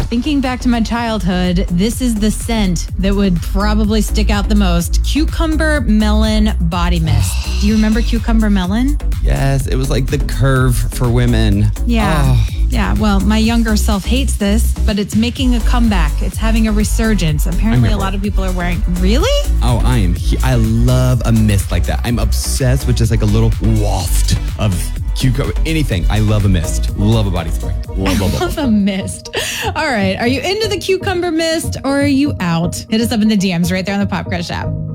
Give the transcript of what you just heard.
Thinking back to my childhood, this is the scent that would probably stick out the most. Cucumber melon body mist. Do you remember cucumber melon? Yes, it was like the curve for women. Yeah. Oh. Yeah, well, my younger self hates this, but it's making a comeback. It's having a resurgence. Apparently, a lot of people are wearing. Really? Oh, I love a mist like that. I'm obsessed with just like a little waft of cucumber. Anything. I love a mist. Love a body spray. Love a mist. All right. Are you into the cucumber mist or are you out? Hit us up in the DMs right there on the Pop Crush app.